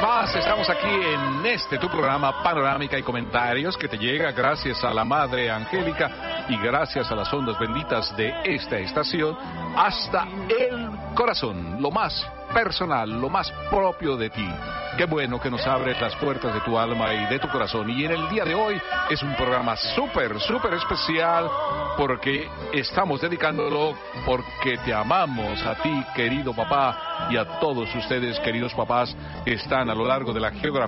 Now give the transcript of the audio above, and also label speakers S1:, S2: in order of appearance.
S1: más estamos aquí en tu programa Panorámica y Comentarios, que te llega gracias a la Madre Angélica y gracias a las ondas benditas de esta estación hasta el corazón, lo más personal, lo más propio de ti. Qué bueno que nos abres las puertas de tu alma y de tu corazón. Y en el día de hoy es un programa súper especial porque estamos dedicándolo porque te amamos a ti, querido papá, y a todos ustedes, queridos papás, que están a lo largo de la geografía